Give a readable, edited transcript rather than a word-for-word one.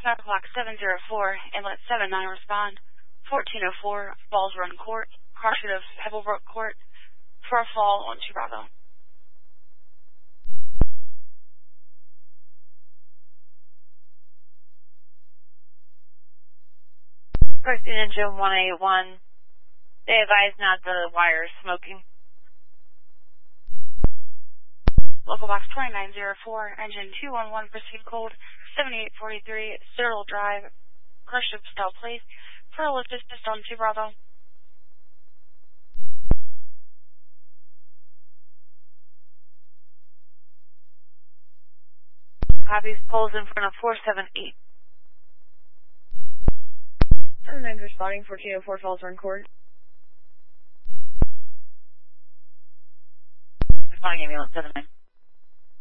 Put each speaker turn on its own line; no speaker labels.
5 o'clock 704, Inlet 79 respond. 1404, Falls Run Court, crossing of Pebblebrook Court, for a fall on 2 Bravo.
First Engine 181, they advise not the wires smoking.
Local box 2904, engine 211, proceed cold, 7843, Cyril Drive, Cruship Style Place, for a lift assist on 2 Bravo.
Copies, poles in front of 478.
79 responding, 1404 Falls Run Court.
Responding ambulance 79.